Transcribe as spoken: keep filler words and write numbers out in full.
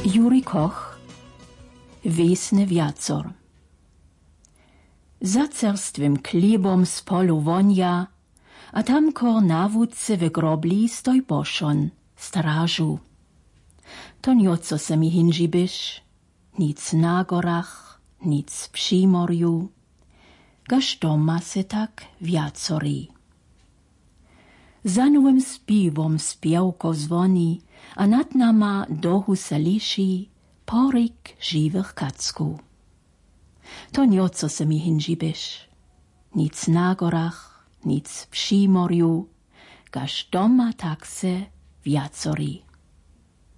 Juri Koch, Wiesny wiacor. Za cerstwym chlebom z polu wonia, a tam kor nawódce w grobli stoj boszon, strażu. To nioco se mi hinžibyš, nic na gorach, nic przy morju, gaž doma se tak wiacori. Za nowym spiwom spiewko zvoni, a nad nama dohu se liši porik žiwych kacku. To nioco se mi hinžibyš, nic na gorach, nic przy morju, gaž doma tak se wiacori.